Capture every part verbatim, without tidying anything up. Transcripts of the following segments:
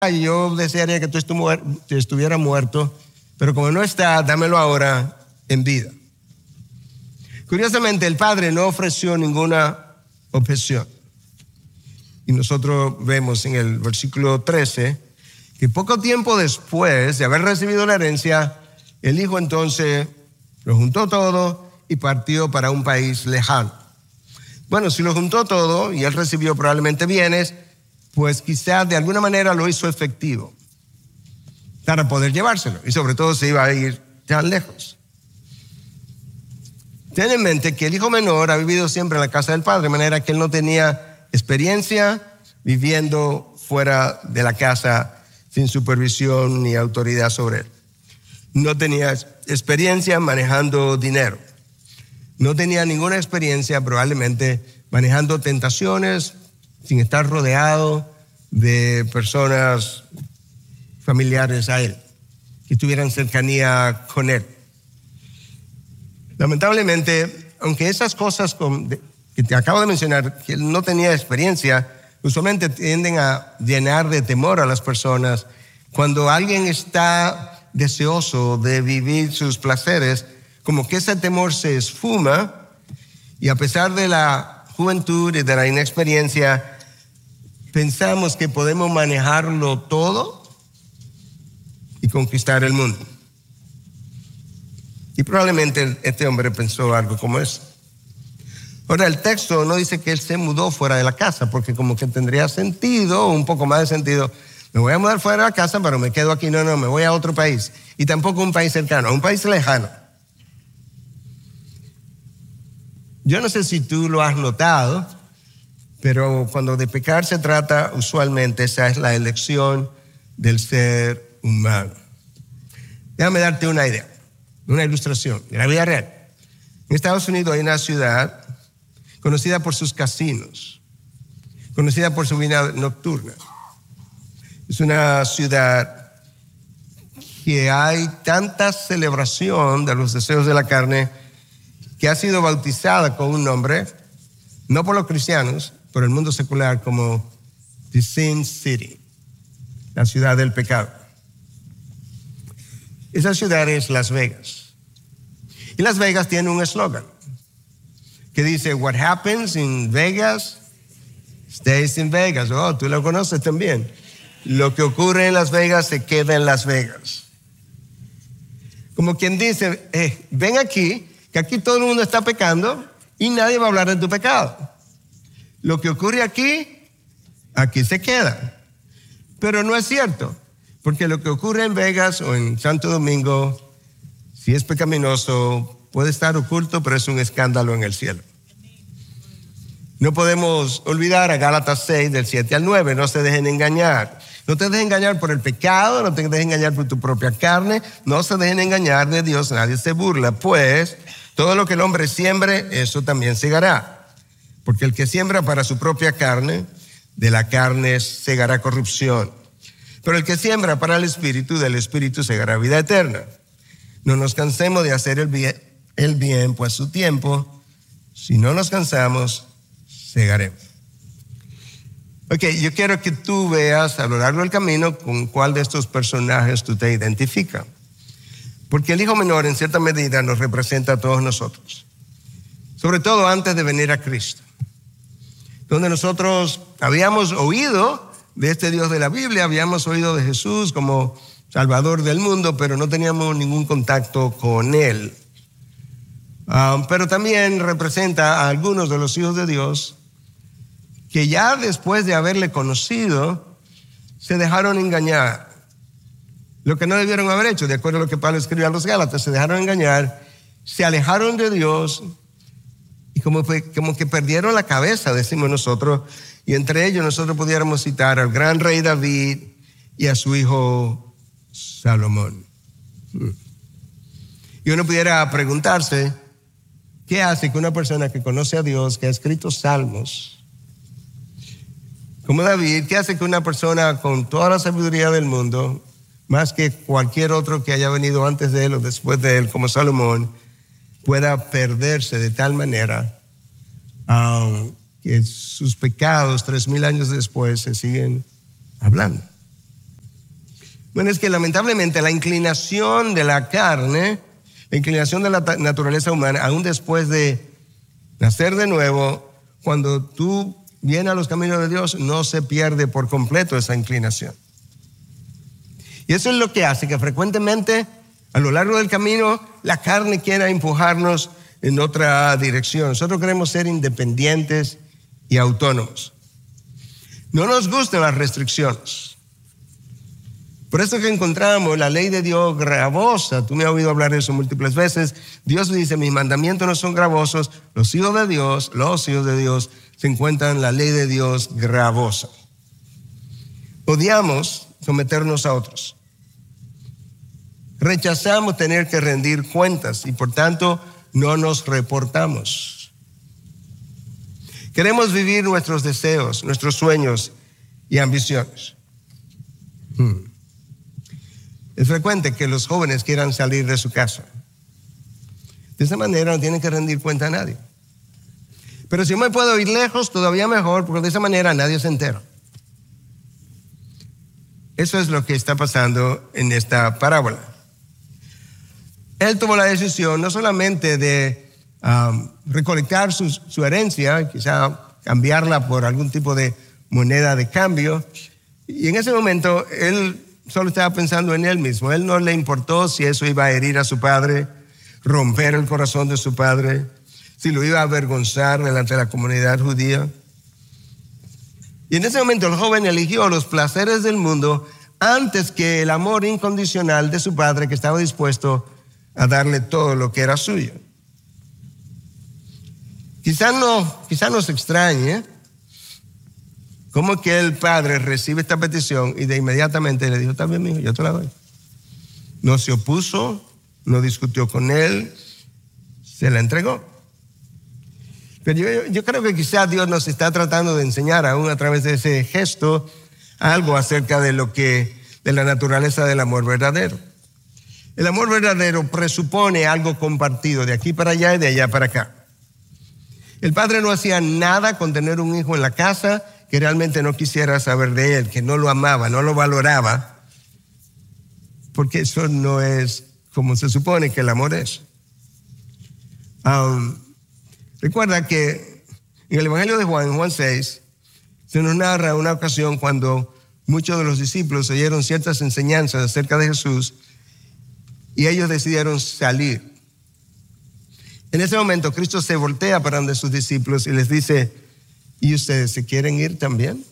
y yo desearía que tú estuvieras muerto, pero como no está, dámelo ahora en vida. Curiosamente, el padre no ofreció ninguna objeción. Y nosotros vemos en el versículo trece que poco tiempo después de haber recibido la herencia, el hijo entonces lo juntó todo y partió para un país lejano. Bueno, si lo juntó todo y él recibió probablemente bienes, pues quizás de alguna manera lo hizo efectivo para poder llevárselo. Y sobre todo se iba a ir tan lejos. Ten en mente que el hijo menor ha vivido siempre en la casa del padre, de manera que él no tenía experiencia viviendo fuera de la casa sin supervisión ni autoridad sobre él. No tenía experiencia manejando dinero. No tenía ninguna experiencia probablemente manejando tentaciones sin estar rodeado de personas familiares a él, que tuvieran cercanía con él. Lamentablemente, aunque esas cosas que te acabo de mencionar, que él no tenía experiencia, usualmente tienden a llenar de temor a las personas. Cuando alguien está deseoso de vivir sus placeres, como que ese temor se esfuma y a pesar de la juventud y de la inexperiencia, pensamos que podemos manejarlo todo y conquistar el mundo. Y probablemente este hombre pensó algo como eso. Ahora, el texto no dice que él se mudó fuera de la casa, porque como que tendría sentido, un poco más de sentido, me voy a mudar fuera de la casa, pero me quedo aquí. No, no, me voy a otro país. Y tampoco un país cercano, a un país lejano. Yo no sé si tú lo has notado, pero cuando de pecar se trata, usualmente esa es la elección del ser humano. Déjame darte una idea, una ilustración de la vida real. En Estados Unidos hay una ciudad conocida por sus casinos, conocida por su vida nocturna. Es una ciudad que hay tanta celebración de los deseos de la carne que ha sido bautizada con un nombre, no por los cristianos, por el mundo secular, como The Sin City, la ciudad del pecado. Esa ciudad es Las Vegas. Y Las Vegas tiene un eslogan que dice, what happens in Vegas, stays in Vegas. Oh, tú lo conoces también. Lo que ocurre en Las Vegas se queda en Las Vegas. Como quien dice, eh, ven aquí, que aquí todo el mundo está pecando y nadie va a hablar de tu pecado. Lo que ocurre aquí, aquí se queda. Pero no es cierto, porque lo que ocurre en Vegas o en Santo Domingo, si es pecaminoso, puede estar oculto, pero es un escándalo en el cielo. No podemos olvidar a Gálatas seis, del siete al nueve, no se dejen engañar. No te dejes engañar por el pecado, no te dejes engañar por tu propia carne, no se dejen engañar de Dios, nadie se burla, pues todo lo que el hombre siembre, eso también segará. Porque el que siembra para su propia carne, de la carne segará corrupción. Pero el que siembra para el Espíritu, del Espíritu segará vida eterna. No nos cansemos de hacer el bien, el bien, pues su tiempo, si no nos cansamos, segaremos. Ok, yo quiero que tú veas a lo largo del camino con cuál de estos personajes tú te identificas. Porque el hijo menor en cierta medida nos representa a todos nosotros. Sobre todo antes de venir a Cristo. Donde nosotros habíamos oído de este Dios de la Biblia, habíamos oído de Jesús como Salvador del mundo, pero no teníamos ningún contacto con Él. Um, pero también representa a algunos de los hijos de Dios que ya después de haberle conocido, se dejaron engañar. Lo que no debieron haber hecho, de acuerdo a lo que Pablo escribió a los Gálatas, se dejaron engañar, se alejaron de Dios y como, fue, como que perdieron la cabeza, decimos nosotros, y entre ellos nosotros pudiéramos citar al gran rey David y a su hijo Salomón. Y uno pudiera preguntarse, ¿qué hace que una persona que conoce a Dios, que ha escrito salmos, como David, qué hace que una persona con toda la sabiduría del mundo, más que cualquier otro que haya venido antes de él o después de él, como Salomón, pueda perderse de tal manera um, que sus pecados tres mil años después se siguen hablando? Bueno, es que lamentablemente la inclinación de la carne, la inclinación de la naturaleza humana, aún después de nacer de nuevo, cuando tú vienes a los caminos de Dios, no se pierde por completo esa inclinación. Y eso es lo que hace que frecuentemente a lo largo del camino la carne quiera empujarnos en otra dirección. Nosotros queremos ser independientes y autónomos. No nos gustan las restricciones. Por eso que encontramos la ley de Dios gravosa. Tú me has oído hablar de eso múltiples veces. Dios dice, mis mandamientos no son gravosos. Los hijos de Dios, los hijos de Dios se encuentran en la ley de Dios gravosa. Odiamos someternos a otros. Rechazamos tener que rendir cuentas y por tanto no nos reportamos. Queremos vivir nuestros deseos, nuestros sueños y ambiciones. Hmm. Es frecuente que los jóvenes quieran salir de su casa. De esa manera no tienen que rendir cuenta a nadie. Pero si yo me puedo ir lejos, todavía mejor, porque de esa manera nadie se entera. Eso es lo que está pasando en esta parábola. Él tomó la decisión no solamente de um, recolectar su, su herencia, quizá cambiarla por algún tipo de moneda de cambio, y en ese momento él solo estaba pensando en él mismo. Él no le importó si eso iba a herir a su padre, romper el corazón de su padre, si lo iba a avergonzar delante de la comunidad judía. Y en ese momento el joven eligió los placeres del mundo antes que el amor incondicional de su padre, que estaba dispuesto a darle todo lo que era suyo. Quizá no, quizá nos extrañe cómo que el padre recibe esta petición y de inmediatamente le dijo, está bien, mijo, yo te la doy. No se opuso, no discutió con él, se la entregó. Pero yo, yo creo que quizá Dios nos está tratando de enseñar aún a través de ese gesto algo acerca de lo que, de la naturaleza del amor verdadero. El amor verdadero presupone algo compartido de aquí para allá y de allá para acá. El padre no hacía nada con tener un hijo en la casa que realmente no quisiera saber de él, que no lo amaba, no lo valoraba, porque eso no es como se supone que el amor es. Um, recuerda que en el Evangelio de Juan, en Juan seis, se nos narra una ocasión cuando muchos de los discípulos oyeron ciertas enseñanzas acerca de Jesús y ellos decidieron salir. En ese momento Cristo se voltea para donde sus discípulos y les dice, ¿y ustedes se quieren ir también?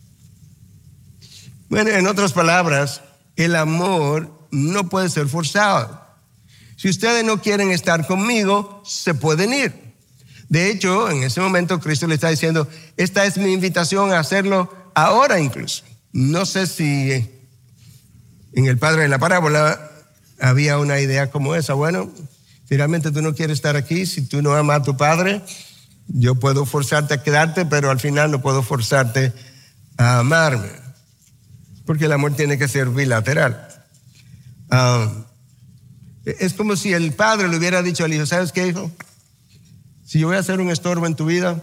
Bueno, en otras palabras, el amor no puede ser forzado. Si ustedes no quieren estar conmigo, se pueden ir. De hecho, en ese momento Cristo le está diciendo, esta es mi invitación a hacerlo ahora incluso. No sé si en el padre de la parábola había una idea como esa. Bueno, si realmente tú no quieres estar aquí, si tú no amas a tu padre, yo puedo forzarte a quedarte, pero al final no puedo forzarte a amarme. Porque el amor tiene que ser bilateral. Uh, es como si el padre le hubiera dicho al hijo, ¿sabes qué, hijo? Si yo voy a hacer un estorbo en tu vida,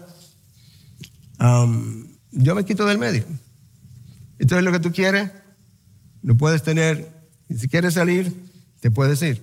um, yo me quito del medio. Entonces lo que tú quieres, lo puedes tener. Y si quieres salir, te puedes ir.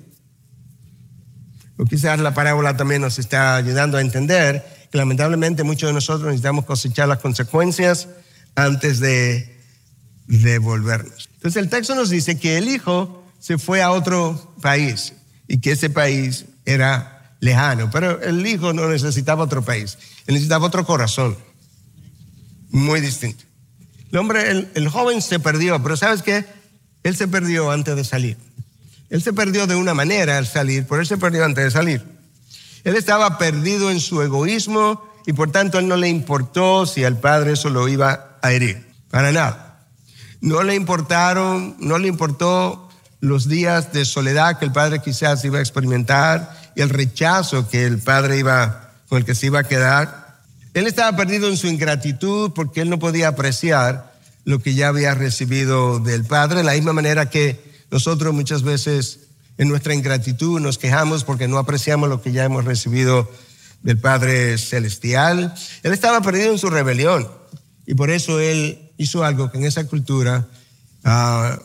O quizás la parábola también nos está ayudando a entender que lamentablemente muchos de nosotros necesitamos cosechar las consecuencias antes de devolvernos. Entonces el texto nos dice que el hijo se fue a otro país y que ese país era lejano, pero el hijo no necesitaba otro país, él necesitaba otro corazón, muy distinto. El hombre, el, el joven se perdió, pero ¿sabes qué? Él se perdió antes de salir. Él se perdió de una manera al salir, pero él se perdió antes de salir. Él estaba perdido en su egoísmo y por tanto él no le importó si al padre eso lo iba a herir, para nada. No le importaron, no le importó los días de soledad que el padre quizás iba a experimentar y el rechazo que el padre iba, con el que se iba a quedar. Él estaba perdido en su ingratitud porque él no podía apreciar lo que ya había recibido del padre, de la misma manera que nosotros muchas veces en nuestra ingratitud nos quejamos porque no apreciamos lo que ya hemos recibido del Padre Celestial. Él estaba perdido en su rebelión y por eso él hizo algo que en esa cultura uh,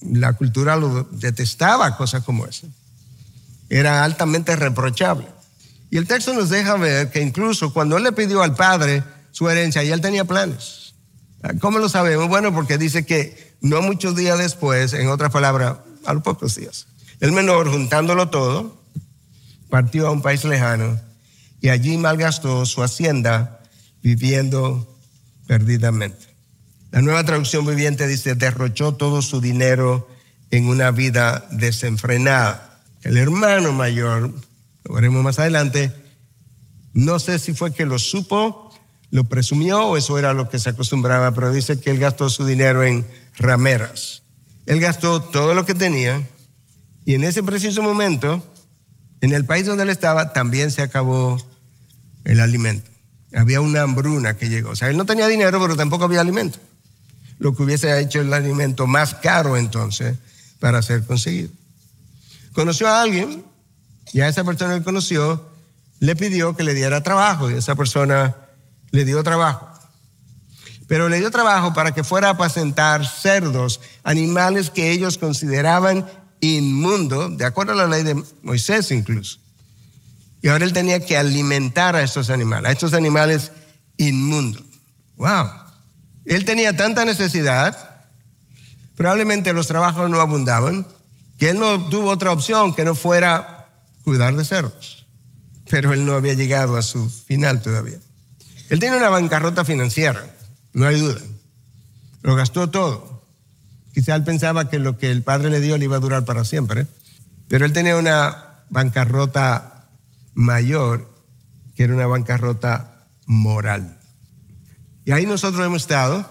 la cultura lo detestaba, cosas como esa. Era altamente reprochable. Y el texto nos deja ver que incluso cuando él le pidió al padre su herencia, ya él tenía planes. ¿Cómo lo sabemos? Bueno, porque dice que no muchos días después, en otras palabras, a los pocos días, el menor, juntándolo todo, partió a un país lejano y allí malgastó su hacienda viviendo perdidamente. La Nueva Traducción Viviente dice, derrochó todo su dinero en una vida desenfrenada. El hermano mayor, lo veremos más adelante, no sé si fue que lo supo, lo presumió o eso era lo que se acostumbraba, pero dice que él gastó su dinero en rameras. Él gastó todo lo que tenía y en ese preciso momento, en el país donde él estaba, también se acabó el alimento. Había una hambruna que llegó. O sea, él no tenía dinero, pero tampoco había alimento. Lo que hubiese hecho el alimento más caro entonces para ser conseguido. Conoció a alguien y a esa persona que conoció le pidió que le diera trabajo y esa persona le dio trabajo. Pero le dio trabajo para que fuera a apacentar cerdos, animales que ellos consideraban inmundos, de acuerdo a la ley de Moisés incluso. Y ahora él tenía que alimentar a estos animales, a estos animales inmundos. ¡Wow! Él tenía tanta necesidad, probablemente los trabajos no abundaban, que él no tuvo otra opción que no fuera cuidar de cerdos. Pero él no había llegado a su final todavía. Él tiene una bancarrota financiera, no hay duda. Lo gastó todo. Quizá él pensaba que lo que el padre le dio le iba a durar para siempre, pero él tenía una bancarrota mayor, que era una bancarrota moral. Y ahí nosotros hemos estado,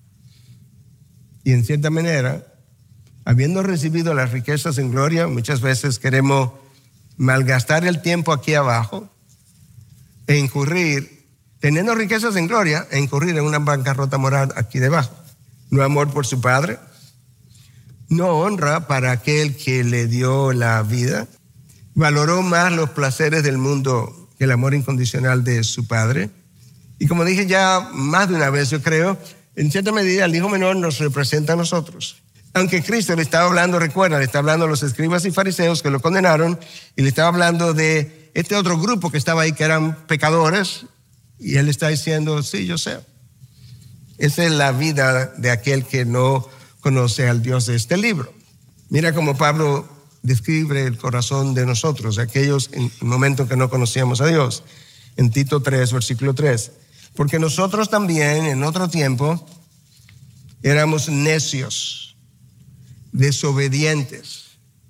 y en cierta manera, habiendo recibido las riquezas en gloria, muchas veces queremos malgastar el tiempo aquí abajo e incurrir, teniendo riquezas en gloria, e incurrir en una bancarrota moral aquí debajo. No amor por su padre, no honra para aquel que le dio la vida, valoró más los placeres del mundo que el amor incondicional de su padre. Y como dije ya más de una vez, yo creo, en cierta medida el hijo menor nos representa a nosotros. Aunque Cristo le estaba hablando, recuerda, le estaba hablando a los escribas y fariseos que lo condenaron y le estaba hablando de este otro grupo que estaba ahí que eran pecadores y él está diciendo, sí, yo sé. Esa es la vida de aquel que no conoce al Dios de este libro. Mira cómo Pablo describe el corazón de nosotros, de aquellos en el momento que no conocíamos a Dios. En Tito tres, versículo tres. Porque nosotros también en otro tiempo éramos necios, desobedientes,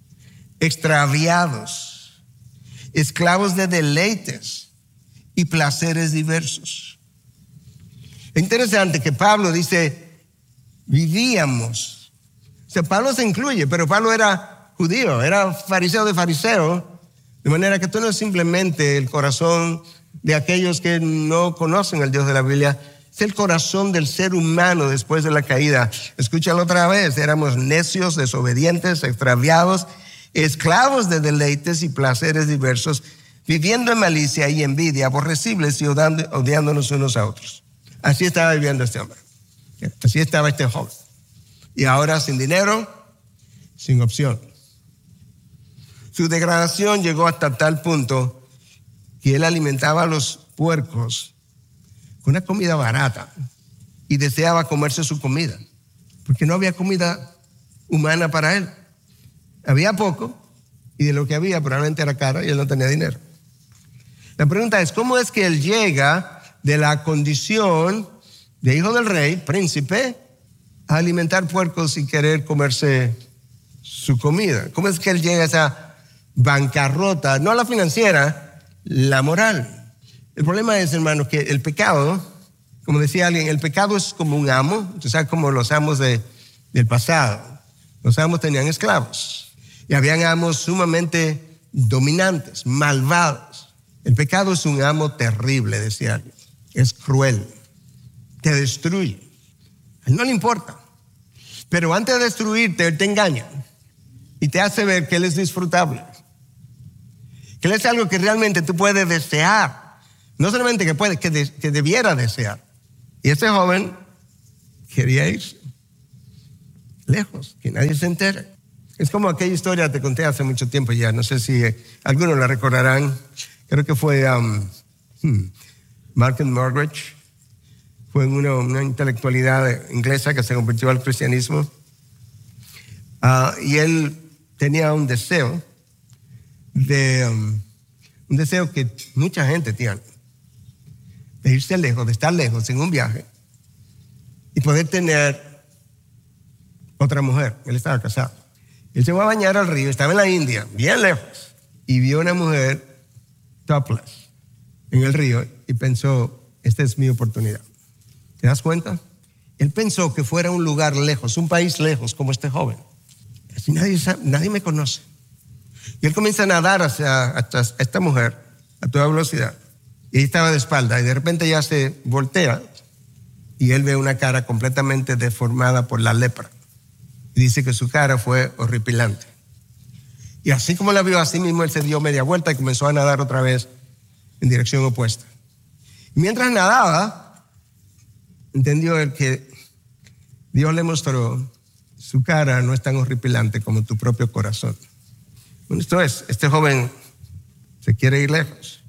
extraviados, esclavos de deleites y placeres diversos. Es interesante que Pablo dice, vivíamos. O sea, Pablo se incluye, pero Pablo era judío, era fariseo de fariseo, de manera que esto no es simplemente el corazón de aquellos que no conocen al Dios de la Biblia, es el corazón del ser humano después de la caída. Escúchalo otra vez, éramos necios, desobedientes, extraviados, esclavos de deleites y placeres diversos, viviendo en malicia y envidia, aborrecibles y odiándonos unos a otros. Así estaba viviendo este hombre, así estaba este joven. Y ahora sin dinero, sin opción. Su degradación llegó hasta tal punto que él alimentaba a los puercos con una comida barata y deseaba comerse su comida, porque no había comida humana para él. Había poco y de lo que había probablemente era caro y él no tenía dinero. La pregunta es, ¿cómo es que él llega de la condición de hijo del rey, príncipe, a alimentar puercos y querer comerse su comida? ¿Cómo es que él llega a esa bancarrota, no la financiera, la moral? El problema es, hermano, que el pecado, como decía alguien, el pecado es como un amo, tú sabes, como los amos de, del pasado. Los amos tenían esclavos y habían amos sumamente dominantes, malvados. El pecado es un amo terrible, decía alguien. Es cruel, te destruye. A él no le importa. Pero antes de destruirte, él te engaña y te hace ver que él es disfrutable, que él es algo que realmente tú puedes desear. No solamente que puede, que, de, que debiera desear. Y este joven quería irse. lejos, que nadie se entere. Es como aquella historia que te conté hace mucho tiempo ya, no sé si eh, algunos la recordarán. Creo que fue um, hmm, Malcolm Muggeridge. Fue una, una intelectualidad inglesa que se convirtió al cristianismo. Uh, y él tenía un deseo, de, um, un deseo que mucha gente tiene, de irse lejos, de estar lejos en un viaje y poder tener otra mujer. Él estaba casado. Él se fue a bañar al río, estaba en la India, bien lejos, y vio una mujer topless en el río y pensó, esta es mi oportunidad. ¿Te das cuenta? Él pensó que fuera un lugar lejos, un país lejos, como este joven. Así nadie sabe, nadie me conoce. Y él comienza a nadar hacia, hacia esta mujer a toda velocidad. Y ella estaba de espalda y de repente ya se voltea y él ve una cara completamente deformada por la lepra. Y dice que su cara fue horripilante. Y así como la vio, así mismo él se dio media vuelta y comenzó a nadar otra vez en dirección opuesta. Y mientras nadaba, entendió él que Dios le mostró, su cara no es tan horripilante como tu propio corazón. Bueno, esto es, este joven se quiere ir lejos.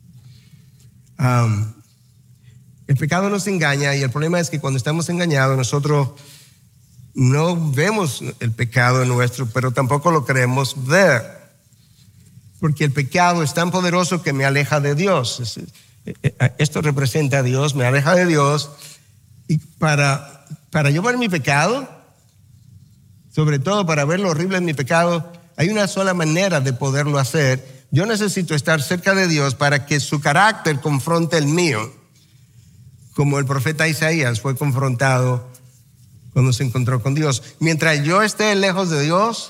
Um, el pecado nos engaña y el problema es que cuando estamos engañados nosotros no vemos el pecado nuestro, pero tampoco lo queremos ver. Porque el pecado es tan poderoso que me aleja de Dios. Esto representa a Dios, me aleja de Dios. Y para, para yo ver mi pecado, sobre todo para ver lo horrible en mi pecado, hay una sola manera de poderlo hacer. Yo necesito estar cerca de Dios para que su carácter confronte el mío, como el profeta Isaías fue confrontado cuando se encontró con Dios. Mientras yo esté lejos de Dios,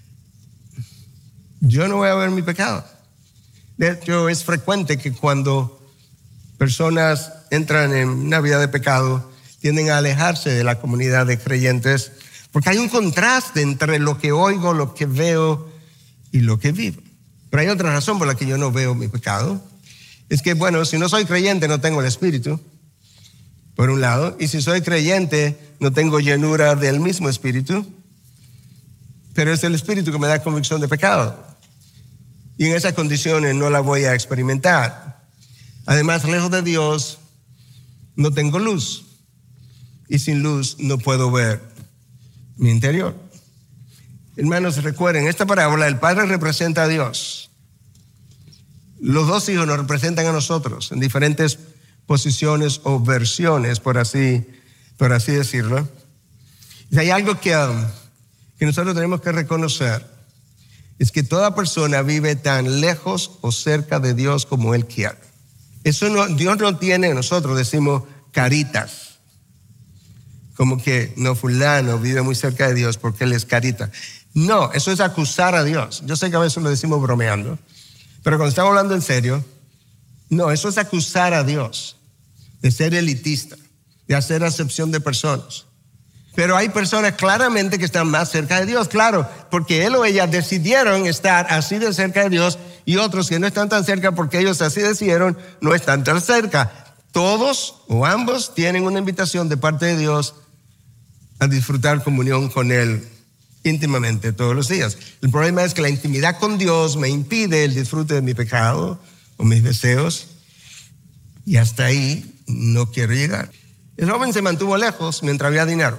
yo no voy a ver mi pecado. De hecho, es frecuente que cuando personas entran en una vida de pecado, tienden a alejarse de la comunidad de creyentes, porque hay un contraste entre lo que oigo, lo que veo y lo que vivo. Pero hay otra razón por la que yo no veo mi pecado. Es que, bueno, si no soy creyente, no tengo el Espíritu, por un lado. Y si soy creyente, no tengo llenura del mismo Espíritu. Pero es el Espíritu que me da convicción de pecado. Y en esas condiciones no la voy a experimentar. Además, lejos de Dios, no tengo luz. Y sin luz no puedo ver mi interior. Hermanos, recuerden, esta parábola el Padre representa a Dios. Los dos hijos nos representan a nosotros en diferentes posiciones o versiones, por así, por así decirlo. Y hay algo que, um, que nosotros tenemos que reconocer, es que toda persona vive tan lejos o cerca de Dios como Él quiere. Eso no, Dios no tiene, nosotros decimos caritas. Como que no, fulano vive muy cerca de Dios porque él es carita. No, eso es acusar a Dios. Yo sé que a veces lo decimos bromeando, pero cuando estamos hablando en serio, no, eso es acusar a Dios de ser elitista, de hacer acepción de personas. Pero hay personas claramente que están más cerca de Dios, claro, porque él o ella decidieron estar así de cerca de Dios y otros que no están tan cerca porque ellos así decidieron no están tan cerca. Todos o ambos tienen una invitación de parte de Dios a disfrutar comunión con Él íntimamente todos los días. El problema es que la intimidad con Dios me impide el disfrute de mi pecado o mis deseos y hasta ahí no quiero llegar. El joven se mantuvo lejos mientras había dinero.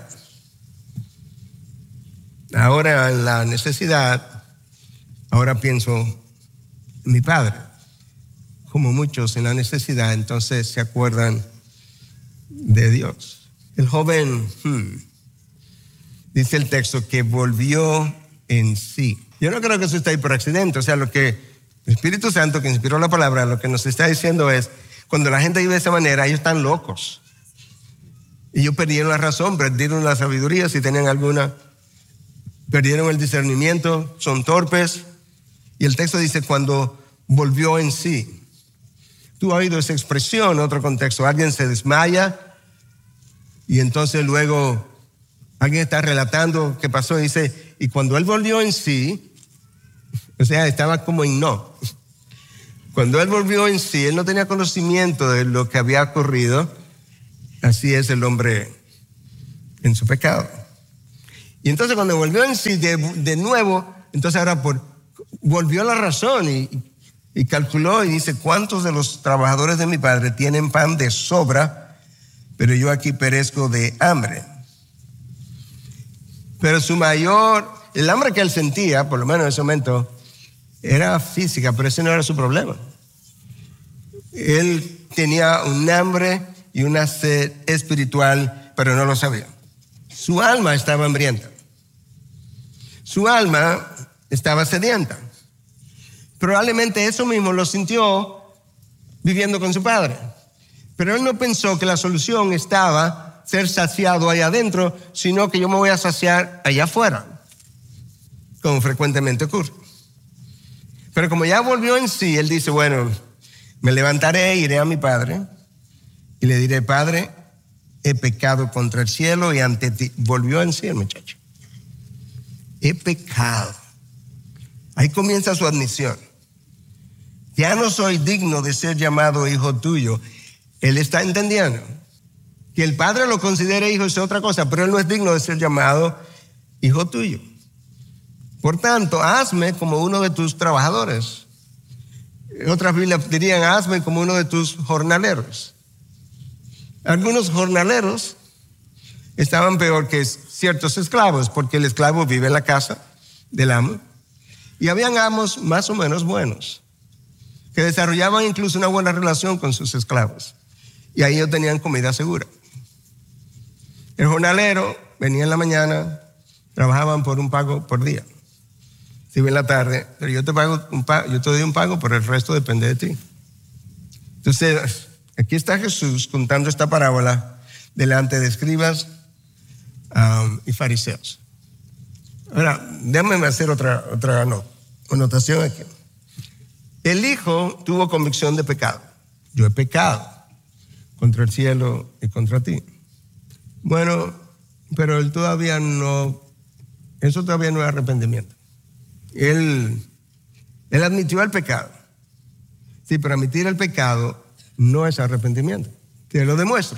Ahora en la necesidad, ahora pienso en mi padre. Como muchos en la necesidad, entonces se acuerdan de Dios. El joven, hmm, dice el texto, que volvió en sí. Yo no creo que eso esté ahí por accidente. O sea, lo que el Espíritu Santo que inspiró la palabra, lo que nos está diciendo es, cuando la gente vive de esa manera, ellos están locos. Ellos perdieron la razón, perdieron la sabiduría, si tenían alguna. Perdieron el discernimiento, son torpes. Y el texto dice, cuando volvió en sí. Tú has oído esa expresión en otro contexto. Alguien se desmaya y entonces luego alguien está relatando qué pasó y dice, y cuando él volvió en sí, o sea, estaba como en no. Cuando él volvió en sí, él no tenía conocimiento de lo que había ocurrido. Así es el hombre en su pecado. Y entonces cuando volvió en sí de, de nuevo, entonces ahora por, volvió a la razón y, y calculó y dice, ¿cuántos de los trabajadores de mi padre tienen pan de sobra, pero yo aquí perezco de hambre? Pero su mayor, el hambre que él sentía, por lo menos en ese momento, era física, pero ese no era su problema. Él tenía un hambre y una sed espiritual, pero no lo sabía. Su alma estaba hambrienta. Su alma estaba sedienta. Probablemente eso mismo lo sintió viviendo con su padre. Pero él no pensó que la solución estaba ser saciado allá adentro, sino que yo me voy a saciar allá afuera, como frecuentemente ocurre. Pero como ya volvió en sí, él dice, bueno, me levantaré, iré a mi padre y le diré, Padre, he pecado contra el cielo y ante ti. Volvió en sí el muchacho. He pecado. Ahí comienza su admisión. Ya no soy digno de ser llamado hijo tuyo. Él está entendiendo que el padre lo considere hijo es otra cosa, pero él no es digno de ser llamado hijo tuyo. Por tanto, hazme como uno de tus trabajadores. Otras Biblias dirían, hazme como uno de tus jornaleros. Algunos jornaleros estaban peor que ciertos esclavos, porque el esclavo vive en la casa del amo. Y habían amos más o menos buenos, que desarrollaban incluso una buena relación con sus esclavos. Y ahí ellos tenían comida segura. El jornalero venía en la mañana, trabajaban por un pago por día. Si ven en la tarde, pero yo te pago un pago, yo te doy un pago, pero el resto depende de ti. Entonces, aquí está Jesús contando esta parábola delante de escribas um, y fariseos. Ahora, déjame hacer otra, otra anotación aquí. El hijo tuvo convicción de pecado. Yo he pecado contra el cielo y contra ti. Bueno, pero él todavía no, eso todavía no es arrepentimiento. Él, él admitió el pecado. Sí, pero admitir el pecado no es arrepentimiento. Te lo demuestro.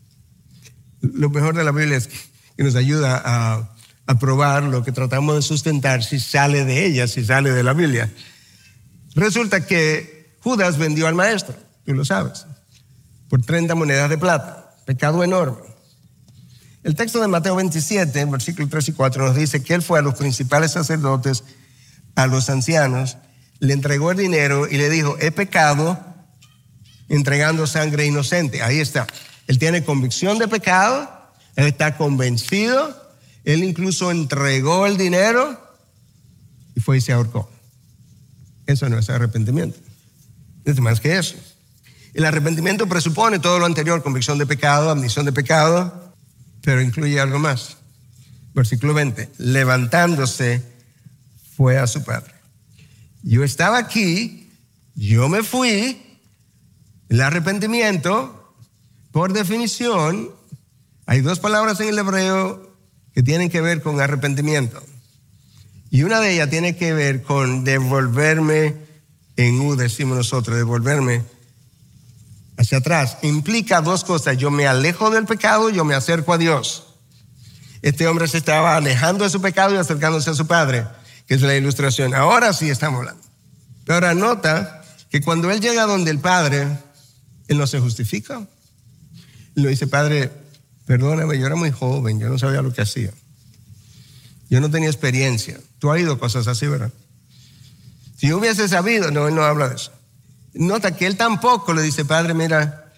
Lo mejor de la Biblia es que nos ayuda a, a probar lo que tratamos de sustentar, si sale de ella, si sale de la Biblia. Resulta que Judas vendió al maestro, tú lo sabes, por treinta monedas de plata. Pecado enorme. El texto de Mateo veintisiete, versículos tres y cuatro, nos dice que él fue a los principales sacerdotes, a los ancianos, le entregó el dinero y le dijo, he pecado entregando sangre inocente. Ahí está. Él tiene convicción de pecado, él está convencido, él incluso entregó el dinero y fue y se ahorcó. Eso no es arrepentimiento. Es más que eso. El arrepentimiento presupone todo lo anterior, convicción de pecado, admisión de pecado, pero incluye algo más. Versículo veinte, levantándose fue a su padre. Yo estaba aquí, yo me fui. El arrepentimiento, por definición, hay dos palabras en el hebreo que tienen que ver con arrepentimiento. Y una de ellas tiene que ver con devolverme en U, decimos nosotros, devolverme hacia atrás. Implica dos cosas. Yo me alejo del pecado, yo me acerco a Dios. Este hombre se estaba alejando de su pecado y acercándose a su padre, que es la ilustración. Ahora sí estamos hablando. Pero ahora nota que cuando él llega donde el padre, él no se justifica. Él le dice, Padre, perdóname, yo era muy joven, yo no sabía lo que hacía. Yo no tenía experiencia. Tú has oído cosas así, ¿verdad? Si yo hubiese sabido, no, él no habla de eso. Nota que él tampoco le dice, Padre, mira,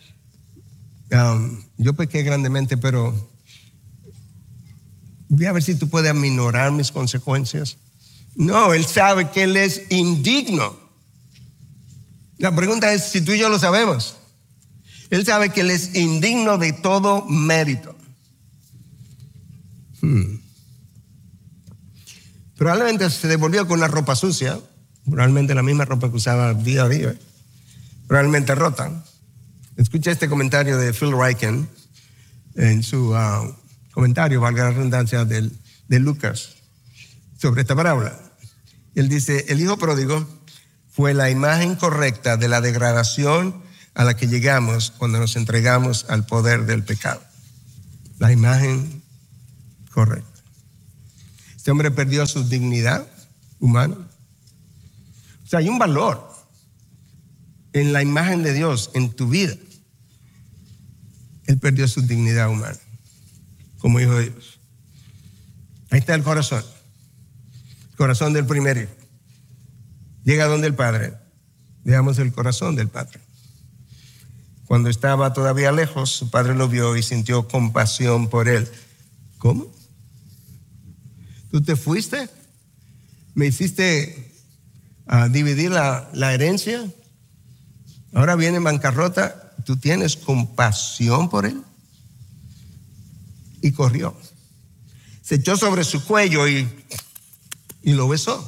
um, yo pequé grandemente, pero voy a ver si tú puedes aminorar mis consecuencias. No, él sabe que él es indigno. La pregunta es si tú y yo lo sabemos. Él sabe que él es indigno de todo mérito. Hmm. Probablemente se devolvió con una ropa sucia, probablemente la misma ropa que usaba día a día, probablemente rota. Escucha este comentario de Phil Ryken en su uh, comentario, valga la redundancia, de, de Lucas sobre esta parábola. Él dice, el hijo pródigo fue la imagen correcta de la degradación a la que llegamos cuando nos entregamos al poder del pecado. La imagen correcta. Este hombre perdió su dignidad humana. O sea, hay un valor en la imagen de Dios en tu vida. Él perdió su dignidad humana como hijo de Dios. Ahí está el corazón. El corazón del primer hijo. Llega donde el Padre. Veamos el corazón del Padre. Cuando estaba todavía lejos, su padre lo vio y sintió compasión por él. ¿Cómo? ¿Tú te fuiste? ¿Me hiciste uh, dividir la, la herencia? Ahora viene en bancarrota. ¿Tú tienes compasión por él? Y corrió. Se echó sobre su cuello y, y lo besó.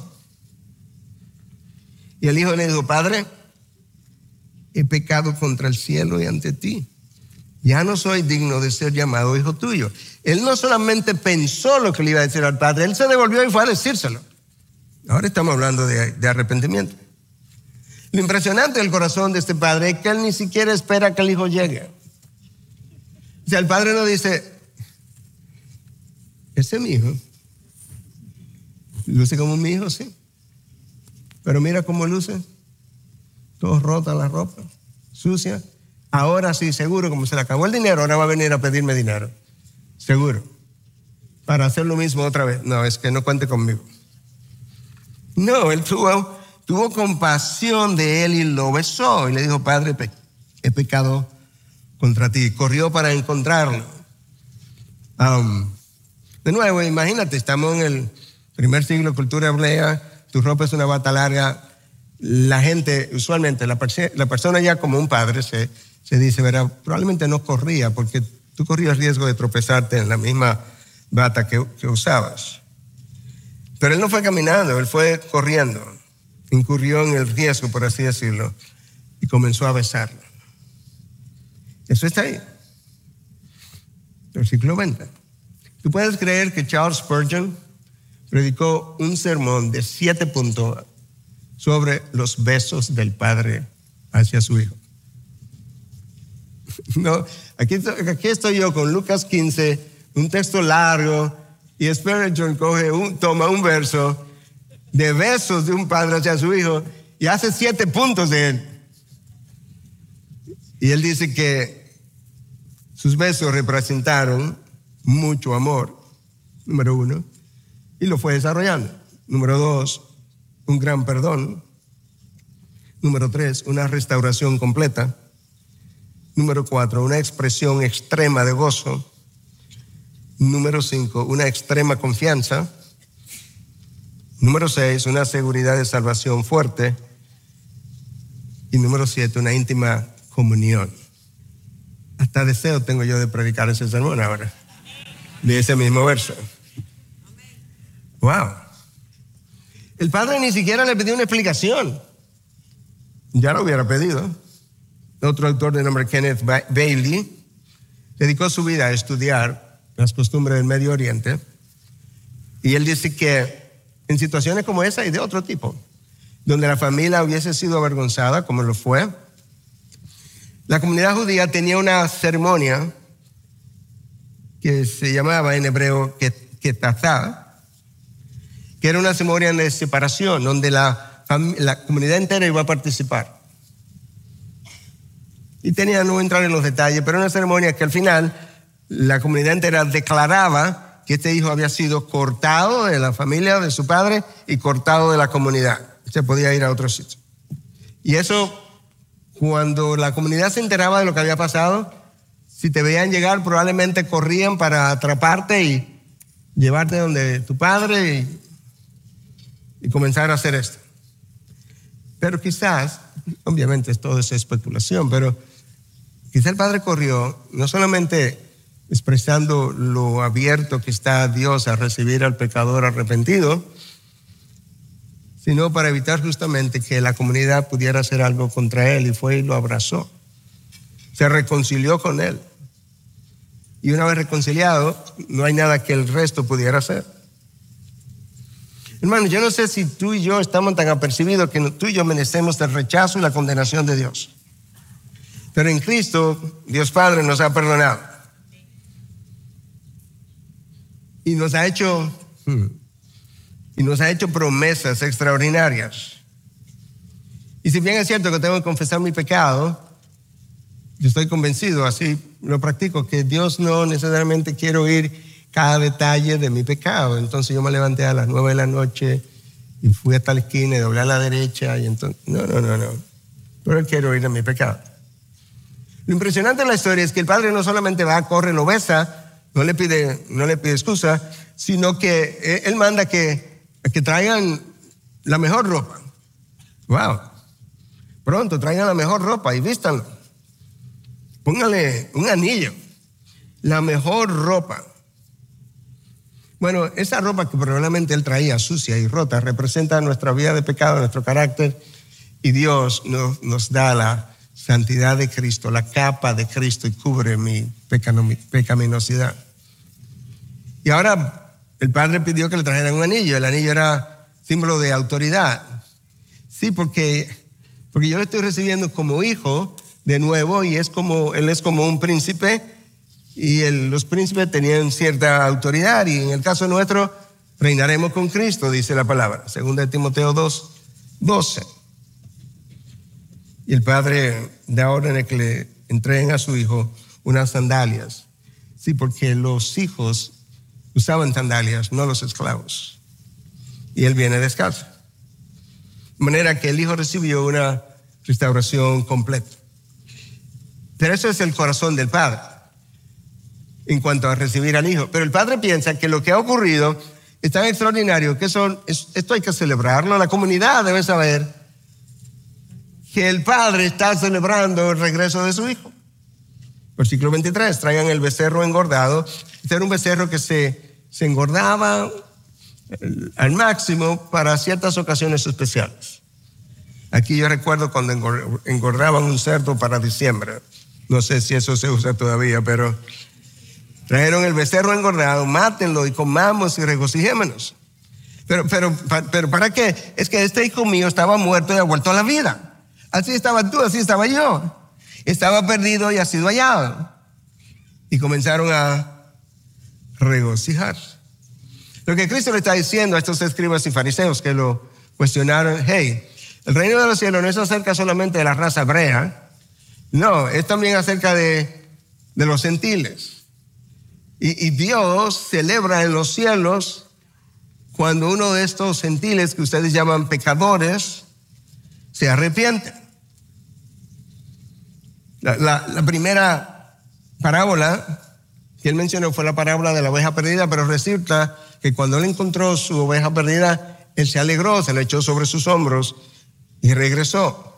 Y el hijo le dijo: Padre, he pecado contra el cielo y ante ti. Ya no soy digno de ser llamado hijo tuyo. Él no solamente pensó lo que le iba a decir al padre, él se devolvió y fue a decírselo. Ahora estamos hablando de, de arrepentimiento. Lo impresionante del corazón de este padre es que él ni siquiera espera que el hijo llegue. O sea, el padre no dice: ese es mi hijo. Luce como mi hijo, sí. Pero mira cómo luce. Todo rota la ropa, sucia. Ahora sí, seguro, como se le acabó el dinero, ahora va a venir a pedirme dinero. Seguro. Para hacer lo mismo otra vez. No, es que no cuente conmigo. No, él tuvo, tuvo compasión de él y lo besó. Y le dijo: Padre, pe- he pecado contra ti. Corrió para encontrarlo. Um, de nuevo, imagínate, estamos en el primer siglo, cultura hebrea. Tu ropa es una bata larga. La gente, usualmente, la, perse- la persona ya como un padre se, se dice, ¿verdad? Probablemente no corría porque tú corrías riesgo de tropezarte en la misma bata que, que usabas. Pero él no fue caminando, él fue corriendo. Incurrió en el riesgo, por así decirlo, y comenzó a besarlo. Eso está ahí. Versículo veinte. ¿Tú puedes creer que Charles Spurgeon predicó un sermón de siete puntos sobre los besos del padre hacia su hijo? No, aquí, aquí estoy yo con Lucas quince, un texto largo, y Spurgeon coge un, toma un verso de besos de un padre hacia su hijo y hace siete puntos de él. Y él dice que sus besos representaron mucho amor, número uno, y lo fue desarrollando. Número dos, un gran perdón. Número tres, una restauración completa. Número cuatro, una expresión extrema de gozo. Número cinco, una extrema confianza. Número seis, una seguridad de salvación fuerte. Y número siete, una íntima comunión. Hasta deseo tengo yo de predicar ese sermón ahora, de ese mismo verso. Wow. El padre ni siquiera le pidió una explicación. Ya lo hubiera pedido. Otro autor de nombre Kenneth Bailey dedicó su vida a estudiar las costumbres del Medio Oriente. Y él dice que en situaciones como esa y de otro tipo, donde la familia hubiese sido avergonzada, como lo fue, la comunidad judía tenía una ceremonia que se llamaba en hebreo ketazá, que era una ceremonia de separación, donde la, la comunidad entera iba a participar. Y tenía, no entrar en los detalles, pero una ceremonia que al final la comunidad entera declaraba que este hijo había sido cortado de la familia de su padre y cortado de la comunidad. Se podía ir a otro sitio. Y eso, cuando la comunidad se enteraba de lo que había pasado, si te veían llegar, probablemente corrían para atraparte y llevarte donde tu padre y, y comenzar a hacer esto. Pero quizás, obviamente todo es especulación, pero quizás el padre corrió no solamente expresando lo abierto que está Dios a recibir al pecador arrepentido, sino para evitar justamente que la comunidad pudiera hacer algo contra él, y fue y lo abrazó. Se reconcilió con él. Y una vez reconciliado, no hay nada que el resto pudiera hacer. Hermano, yo no sé si tú y yo estamos tan apercibidos que tú y yo merecemos el rechazo y la condenación de Dios. Pero en Cristo, Dios Padre nos ha perdonado. Y nos ha hecho hmm, y nos ha hecho promesas extraordinarias. Y si bien es cierto que tengo que confesar mi pecado, yo estoy convencido, así lo practico, que Dios no necesariamente quiere oír cada detalle de mi pecado. Entonces yo me levanté a las nueve de la noche y fui hasta la esquina y doblé a la derecha. Y entonces, no, no, no, no. Pero Él quiere oír de mi pecado. Lo impresionante de la historia es que el padre no solamente va, corre, lo besa, no le pide, no le pide excusa, sino que Él manda que, que traigan la mejor ropa. Wow. Pronto, traigan la mejor ropa y vístanlo. Póngale un anillo, la mejor ropa. Bueno, esa ropa que probablemente él traía sucia y rota representa nuestra vida de pecado, nuestro carácter, y Dios nos, nos da la santidad de Cristo, la capa de Cristo, y cubre mi pecaminosidad. Y ahora el padre pidió que le trajeran un anillo. El anillo era símbolo de autoridad. Sí, porque, porque yo lo estoy recibiendo como hijo de nuevo, y es como, él es como un príncipe, y el, los príncipes tenían cierta autoridad, y en el caso nuestro reinaremos con Cristo, dice la palabra, segunda de Timoteo dos, doce. Y el padre da órdenes que le entreguen a su hijo unas sandalias. Sí, porque los hijos usaban sandalias, no los esclavos. Y él viene descalzo. De manera que el hijo recibió una restauración completa. Pero eso es el corazón del padre en cuanto a recibir al hijo. Pero el padre piensa que lo que ha ocurrido es tan extraordinario que eso, esto hay que celebrarlo. La comunidad debe saber que el padre está celebrando el regreso de su hijo. Versículo veintitrés, traigan el becerro engordado. Este era un becerro que se, se engordaba al máximo para ciertas ocasiones especiales. Aquí yo recuerdo cuando engordaban un cerdo para diciembre. No sé si eso se usa todavía, pero trajeron el becerro engordado, mátenlo y comamos y regocijémonos. Pero, pero, pero ¿para qué? Es que este hijo mío estaba muerto y ha vuelto a la vida. Así estaba tú, así estaba yo. Estaba perdido y ha sido hallado. Y comenzaron a regocijar. Lo que Cristo le está diciendo a estos escribas y fariseos que lo cuestionaron: hey, el reino de los cielos no es acerca solamente de la raza hebrea. No, es también acerca de, de los gentiles. Y, y Dios celebra en los cielos cuando uno de estos gentiles que ustedes llaman pecadores se arrepiente. La, la, la primera parábola que él mencionó fue la parábola de la oveja perdida, pero resulta que cuando él encontró su oveja perdida, él se alegró, se la echó sobre sus hombros y regresó.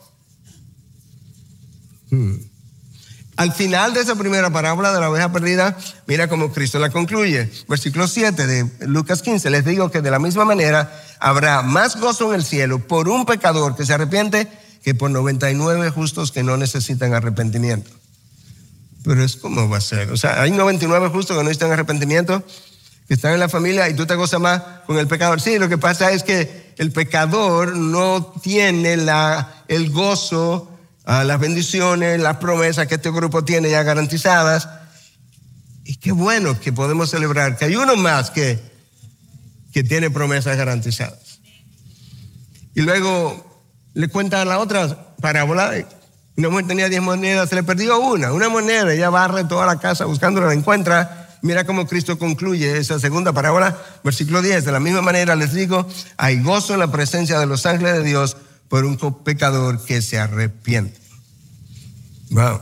Hmm. Al final de esa primera parábola de la oveja perdida, mira cómo Cristo la concluye. Versículo siete de Lucas quince, les digo que de la misma manera habrá más gozo en el cielo por un pecador que se arrepiente que por noventa y nueve justos que no necesitan arrepentimiento. Pero es como va a ser. O sea, hay noventa y nueve justos que no necesitan arrepentimiento, que están en la familia, y tú te gozas más con el pecador. Sí, lo que pasa es que el pecador no tiene la, el gozo, a las bendiciones, las promesas que este grupo tiene ya garantizadas. Y qué bueno que podemos celebrar que hay uno más que, que tiene promesas garantizadas. Y luego le cuenta la otra parábola. Una mujer tenía diez monedas, se le perdió una, una moneda. Ella barre toda la casa buscándola, la encuentra. Mira cómo Cristo concluye esa segunda parábola, versículo diez. De la misma manera les digo, hay gozo en la presencia de los ángeles de Dios por un pecador que se arrepiente. Wow.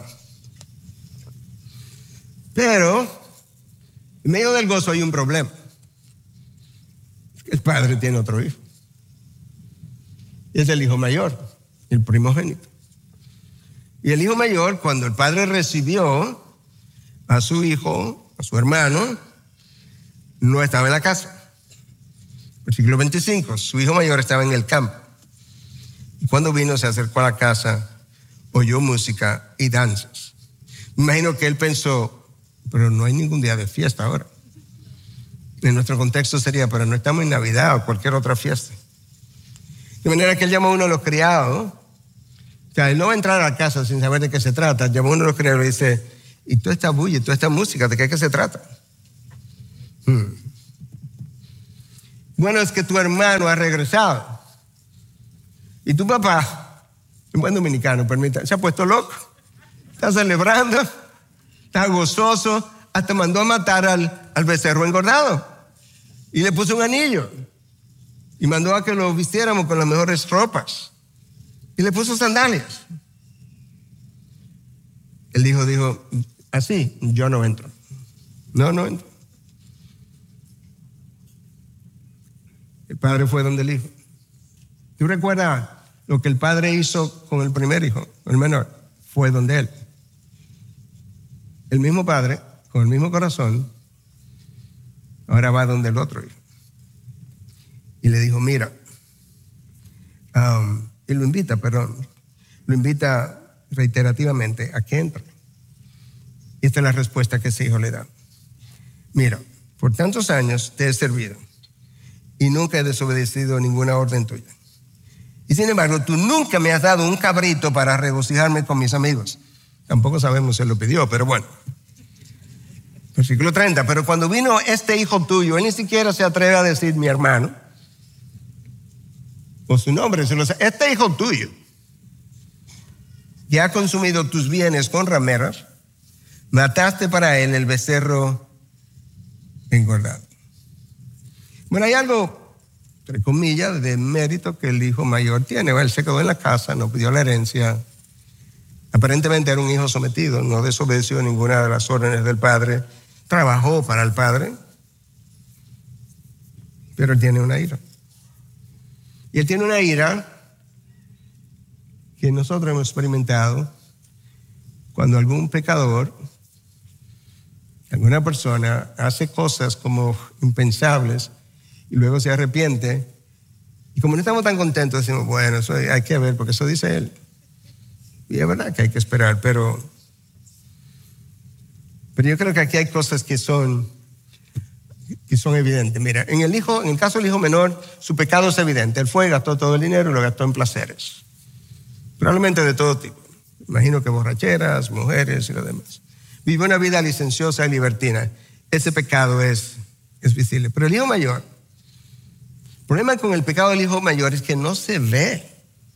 Pero en medio del gozo hay un problema. El padre tiene otro hijo. Y es el hijo mayor, el primogénito. Y el hijo mayor, cuando el padre recibió a su hijo, a su hermano, no estaba en la casa. Versículo veinticinco, su hijo mayor estaba en el campo. Y cuando vino se acercó a la casa, oyó música y danzas. Me imagino que él pensó, pero no hay ningún día de fiesta ahora. En nuestro contexto sería, pero no estamos en Navidad o cualquier otra fiesta. De manera que él llamó a uno de los criados. O sea, él no va a entrar a la casa sin saber de qué se trata. Llamó a uno de los criados y dice, ¿y toda esta bulla, toda esta música, de qué, qué se trata? Hmm. Bueno, es que tu hermano ha regresado. Y tu papá, un buen dominicano, permítame, se ha puesto loco. Está celebrando, está gozoso, hasta mandó a matar al, al becerro engordado. Y le puso un anillo. Y mandó a que lo vistiéramos con las mejores ropas. Y le puso sandalias. El hijo dijo, así, yo no entro. No, no entro. El padre fue donde el hijo. ¿Tú recuerdas lo que el padre hizo con el primer hijo, el menor? Fue donde él. El mismo padre, con el mismo corazón, ahora va donde el otro hijo. Y le dijo, mira, um, y lo invita, perdón, lo invita reiterativamente a que entre. Y esta es la respuesta que ese hijo le da. Mira, por tantos años te he servido y nunca he desobedecido ninguna orden tuya. Y sin embargo, tú nunca me has dado un cabrito para regocijarme con mis amigos. Tampoco sabemos si él lo pidió, pero bueno. Versículo treinta, pero cuando vino este hijo tuyo, él ni siquiera se atreve a decir mi hermano, o su nombre, se lo sabe. Este hijo tuyo, que ha consumido tus bienes con rameras, mataste para él el becerro engordado. Bueno, hay algo, entre comillas, de mérito que el hijo mayor tiene. Él se quedó en la casa, no pidió la herencia. Aparentemente era un hijo sometido, no desobedeció ninguna de las órdenes del padre, trabajó para el padre, pero él tiene una ira. Y él tiene una ira que nosotros hemos experimentado cuando algún pecador, alguna persona hace cosas como impensables y luego se arrepiente. Y como no estamos tan contentos, decimos, bueno, eso hay que ver, porque eso dice él. Y es verdad que hay que esperar, pero, pero yo creo que aquí hay cosas que son, que son evidentes. Mira, en el hijo, en el caso del hijo menor, su pecado es evidente. Él fue y gastó todo el dinero y lo gastó en placeres. Probablemente de todo tipo. Imagino que borracheras, mujeres y lo demás. Vive una vida licenciosa y libertina. Ese pecado es, es visible. Pero el hijo mayor, el problema con el pecado del hijo mayor es que no se ve.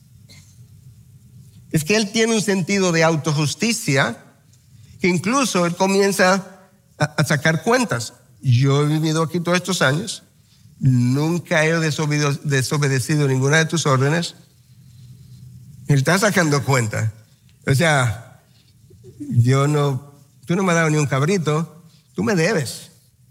Es que él tiene un sentido de autojusticia que incluso él comienza a, a sacar cuentas. Yo he vivido aquí todos estos años, nunca he desobedecido, desobedecido ninguna de tus órdenes. Él está sacando cuentas. O sea, yo no, tú no me has dado ni un cabrito, tú me debes.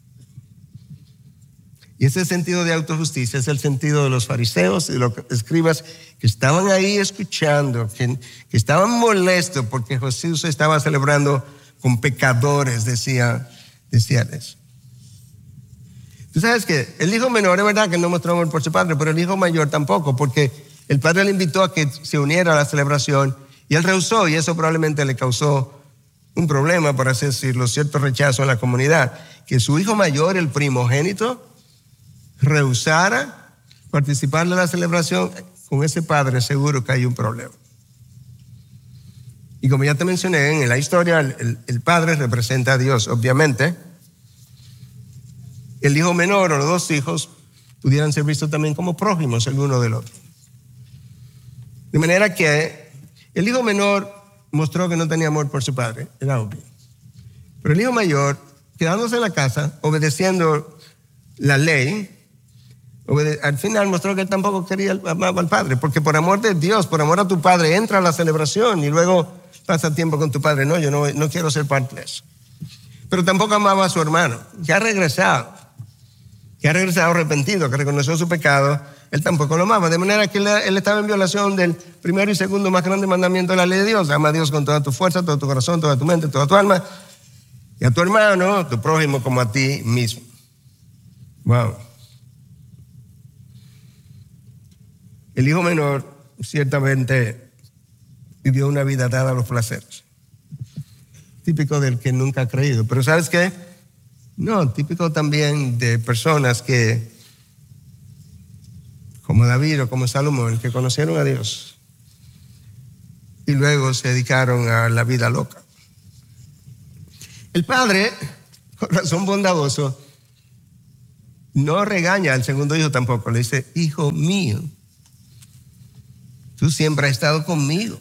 Y ese sentido de autojusticia es el sentido de los fariseos y de los escribas que estaban ahí escuchando, que, que estaban molestos porque Jesús estaba celebrando con pecadores, decía, decía eso. Tú sabes que el hijo menor es verdad que no mostró amor por su padre, pero el hijo mayor tampoco, porque el padre le invitó a que se uniera a la celebración y él rehusó, y eso probablemente le causó un problema, por así decirlo, cierto rechazo en la comunidad, que su hijo mayor, el primogénito, rehusara participar de la celebración. Con ese padre seguro que hay un problema. Y como ya te mencioné, en la historia el, el padre representa a Dios, obviamente. El hijo menor o los dos hijos pudieran ser vistos también como prójimos el uno del otro. De manera que el hijo menor mostró que no tenía amor por su padre, era obvio. Pero el hijo mayor, quedándose en la casa, obedeciendo la ley, al final mostró que él tampoco quería amar al padre, porque por amor de Dios, por amor a tu padre, entra a la celebración y luego pasa tiempo con tu padre. No, yo no, no quiero ser parte de eso. Pero tampoco amaba a su hermano, que ha regresado, que ha regresado arrepentido, que reconoció su pecado. Él tampoco lo amaba, de manera que él, él estaba en violación del primero y segundo más grande mandamiento de la ley de Dios. Ama a Dios con toda tu fuerza, todo tu corazón, toda tu mente, toda tu alma, y a tu hermano, tu prójimo, como a ti mismo. Wow. El hijo menor ciertamente vivió una vida dada a los placeres. Típico del que nunca ha creído. Pero ¿sabes qué? No, típico también de personas que, como David o como Salomón, que conocieron a Dios y luego se dedicaron a la vida loca. El padre, con razón bondadoso, No regaña al segundo hijo tampoco. Le dice, hijo mío, tú siempre has estado conmigo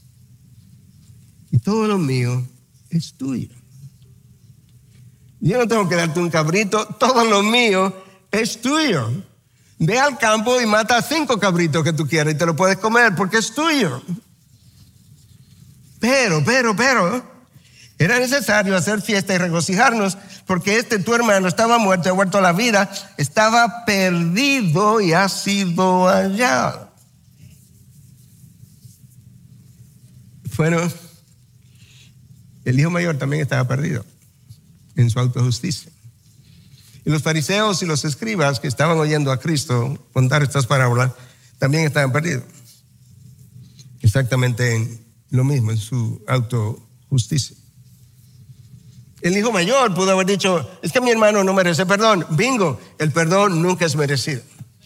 y todo lo mío es tuyo. Yo no tengo que darte un cabrito, todo lo mío es tuyo. Ve al campo y mata cinco cabritos que tú quieras y te lo puedes comer porque es tuyo. Pero, pero, pero, era necesario hacer fiesta y regocijarnos porque este tu hermano estaba muerto, ha vuelto a la vida, estaba perdido y ha sido hallado. Bueno, el hijo mayor también estaba perdido en su autojusticia. Y los fariseos y los escribas que estaban oyendo a Cristo contar estas parábolas también estaban perdidos. Exactamente en lo mismo, en su autojusticia. El hijo mayor pudo haber dicho, es que mi hermano no merece perdón. Bingo, el perdón nunca es merecido.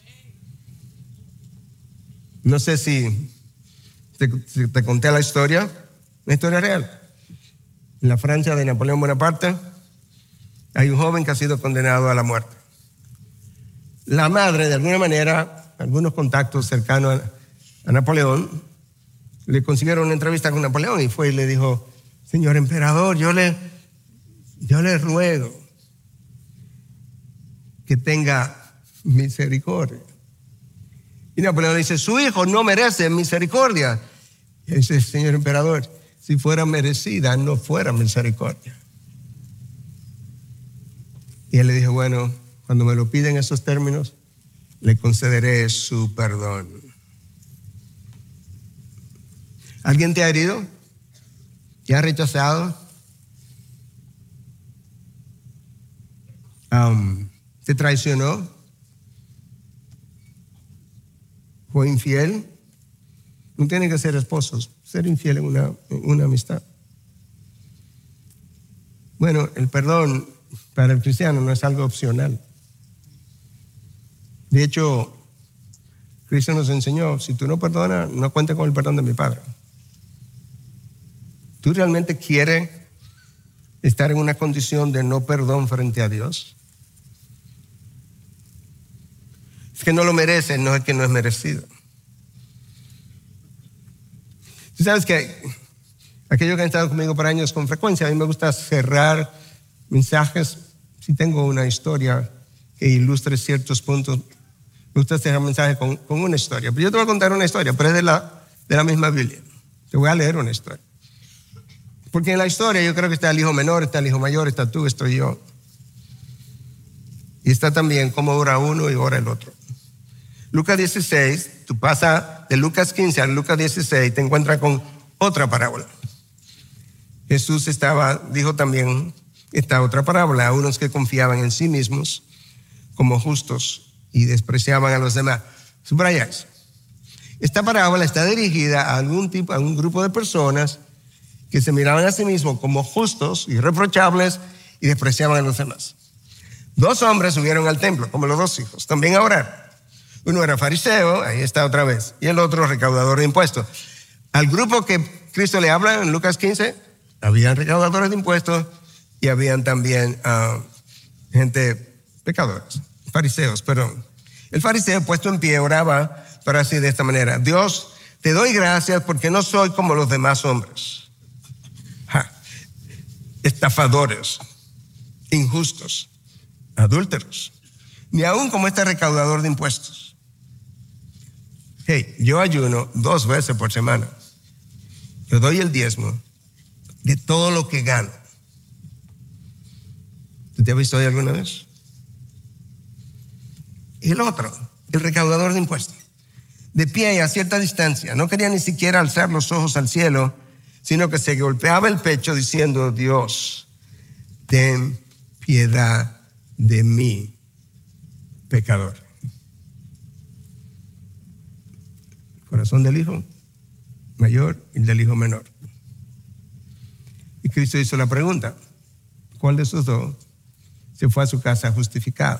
No sé si te, si te conté la historia, una historia real. En la Francia de Napoleón Bonaparte hay un joven que ha sido condenado a la muerte. La madre, de alguna manera, algunos contactos cercanos a, a Napoleón, le consiguieron una entrevista con Napoleón y fue y le dijo, señor emperador, yo le, yo le ruego que tenga misericordia. Y Napoleón dice, su hijo no merece misericordia. Y dice, señor emperador, si fuera merecida, no fuera misericordia. Y él le dijo, bueno, cuando me lo piden en esos términos, le concederé su perdón. ¿Alguien te ha herido? ¿Te ha rechazado? Um, ¿Te traicionó? ¿Fue infiel? No tienen que ser esposos, ser infiel en una, en una amistad. Bueno, el perdón para el cristiano no es algo opcional. De hecho, Cristo nos enseñó, si tú no perdonas, no cuentes con el perdón de mi Padre. ¿Tú realmente quieres estar en una condición de no perdón frente a Dios? Es que no lo merece, no es que no es merecido. Tú sabes que aquellos que han estado conmigo por años con frecuencia, a mí me gusta cerrar mensajes. Si tengo una historia que ilustre ciertos puntos, me gusta cerrar mensajes con, con una historia. Pero yo te voy a contar una historia, pero es de la, de la misma Biblia. Te voy a leer una historia. Porque en la historia yo creo que está el hijo menor, está el hijo mayor, está tú, estoy yo. Y está también cómo ora uno y ora el otro. Lucas dieciséis, tú pasas de Lucas quince a Lucas dieciséis, te encuentras con otra parábola. Jesús estaba, dijo también esta otra parábola a unos que confiaban en sí mismos como justos y despreciaban a los demás. Subrayáis. Esta parábola está dirigida a algún tipo, a un grupo de personas que se miraban a sí mismos como justos, irreprochables y despreciaban a los demás. Dos hombres subieron al templo, como los dos hijos, también a orar. Uno era fariseo, ahí está otra vez, y el otro recaudador de impuestos. Al grupo que Cristo le habla en Lucas quince, habían recaudadores de impuestos y habían también uh, gente pecadores, fariseos, perdón. El fariseo puesto en pie oraba para así de esta manera: Dios, te doy gracias porque no soy como los demás hombres. Ja. Estafadores, injustos, adúlteros, ni aún como este recaudador de impuestos. Hey, yo ayuno dos veces por semana. Yo doy el diezmo de todo lo que gano. ¿Tú te has visto ahí alguna vez? Y el otro, el recaudador de impuestos, de pie y a cierta distancia, no quería ni siquiera alzar los ojos al cielo, sino que se golpeaba el pecho diciendo: Dios, ten piedad de mí, pecador. Corazón del hijo mayor y del hijo menor. Y Cristo hizo la pregunta: ¿cuál de esos dos se fue a su casa justificado?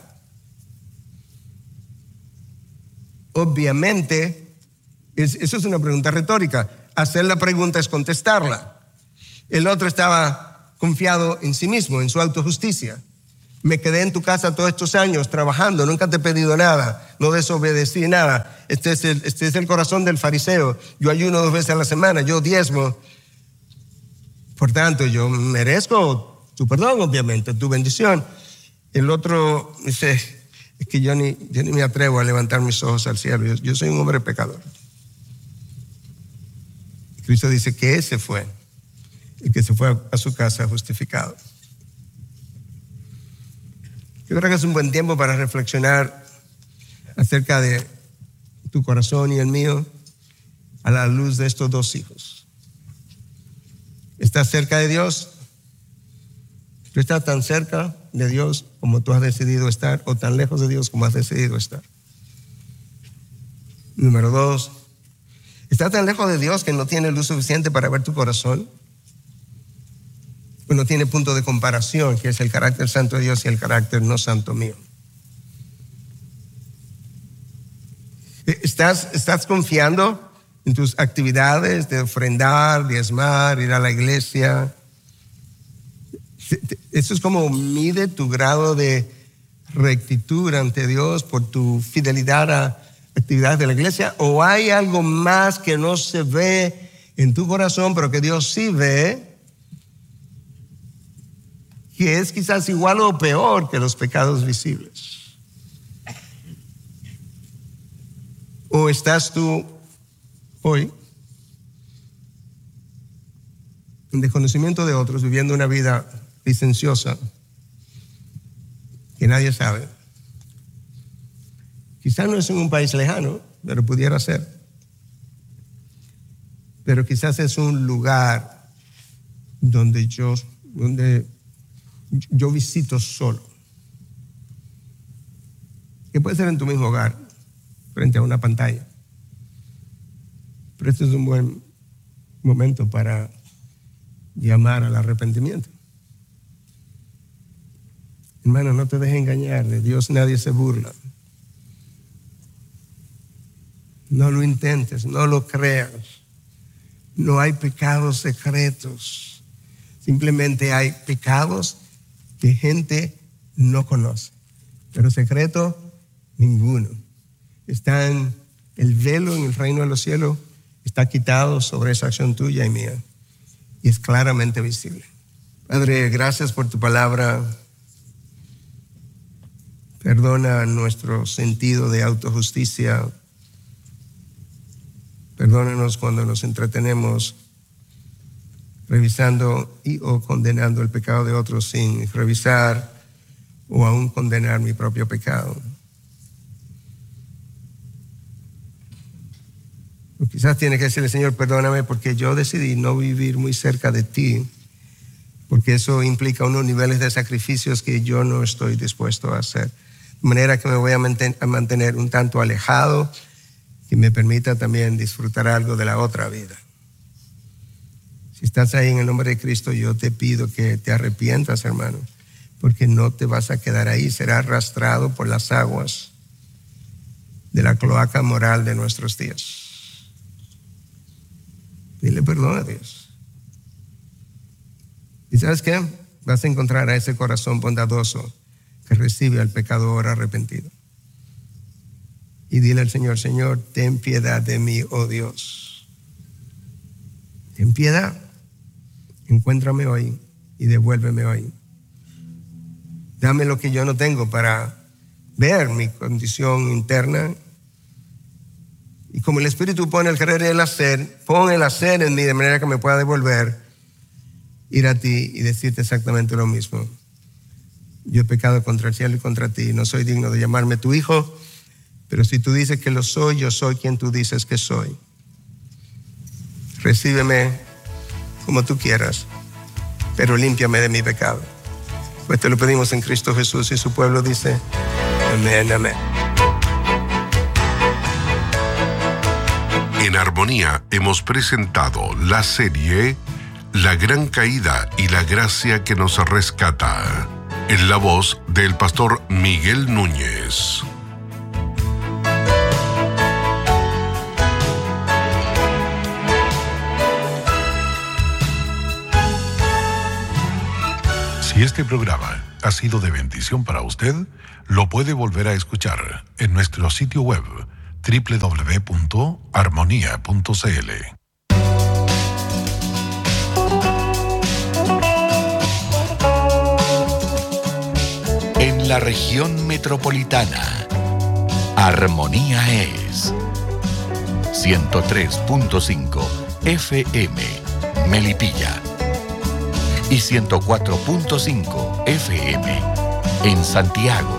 Obviamente, es, eso es una pregunta retórica. Hacer la pregunta es contestarla. El otro estaba confiado en sí mismo, en su autojusticia. Me quedé en tu casa todos estos años trabajando, nunca te he pedido nada, no desobedecí nada. Este es el, este es el corazón del fariseo. Yo ayuno dos veces a la semana, yo diezmo. Por tanto, yo merezco tu perdón, obviamente, tu bendición. El otro dice, es que yo ni, yo ni me atrevo a levantar mis ojos al cielo. Yo, yo soy un hombre pecador. Cristo dice que ese fue el que se fue a, a su casa justificado. Yo creo que es un buen tiempo para reflexionar acerca de tu corazón y el mío a la luz de estos dos hijos. ¿Estás cerca de Dios? ¿Tú estás tan cerca de Dios como tú has decidido estar o tan lejos de Dios como has decidido estar? Número dos, ¿estás tan lejos de Dios que no tiene luz suficiente para ver tu corazón? Pues no tiene punto de comparación, que es el carácter santo de Dios y el carácter no santo mío. ¿Estás, estás confiando en tus actividades de ofrendar, diezmar, ir a la iglesia? Eso es como mide tu grado de rectitud ante Dios por tu fidelidad a actividades de la iglesia. ¿O hay algo más que no se ve en tu corazón, pero que Dios sí ve, que es quizás igual o peor que los pecados visibles? ¿O estás tú hoy en desconocimiento de otros, viviendo una vida licenciosa que nadie sabe? Quizás no es en un país lejano, pero pudiera ser. Pero quizás es un lugar donde yo, donde yo visito solo. Que puede ser en tu mismo hogar, frente a una pantalla. Pero este es un buen momento para llamar al arrepentimiento. Hermano, no te dejes engañar, de Dios nadie se burla. No lo intentes, no lo creas. No hay pecados secretos. Simplemente hay pecados que gente no conoce. Pero secreto, ninguno. Están, el velo en el reino de los cielos está quitado sobre esa acción tuya y mía. Y es claramente visible. Padre, gracias por tu palabra. Perdona nuestro sentido de autojusticia. Perdónanos cuando nos entretenemos revisando y o condenando el pecado de otros sin revisar o aún condenar mi propio pecado. O quizás tiene que decirle, Señor, perdóname porque yo decidí no vivir muy cerca de ti, porque eso implica unos niveles de sacrificios que yo no estoy dispuesto a hacer. De manera que me voy a mantener un tanto alejado, que me permita también disfrutar algo de la otra vida. Si estás ahí en el nombre de Cristo, yo te pido que te arrepientas, hermano, porque no te vas a quedar ahí. Serás arrastrado por las aguas de la cloaca moral de nuestros días. Dile perdón a Dios. ¿Y sabes qué? Vas a encontrar a ese corazón bondadoso que recibe al pecador arrepentido. Y dile al Señor, Señor, ten piedad de mí, oh Dios. Ten piedad. Encuéntrame hoy y devuélveme hoy. Dame lo que yo no tengo para ver mi condición interna. Y como el Espíritu pone el querer y el hacer, pon el hacer en mí de manera que me pueda devolver, ir a ti y decirte exactamente lo mismo. Yo he pecado contra el cielo y contra ti. No soy digno de llamarme tu hijo, pero si tú dices que lo soy, yo soy quien tú dices que soy. Recíbeme como tú quieras, pero límpiame de mi pecado. Pues te lo pedimos en Cristo Jesús, y su pueblo dice, amén, amén. En Armonía hemos presentado la serie La Gran Caída y la Gracia que nos rescata, en la voz del pastor Miguel Núñez. Si este programa ha sido de bendición para usted, lo puede volver a escuchar en nuestro sitio web doble u doble u doble u punto armonía punto c l. En la región metropolitana, Armonía es ciento tres punto cinco F M Melipilla y ciento cuatro punto cinco F M en Santiago.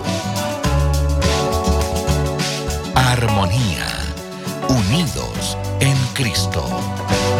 Armonía, unidos en Cristo.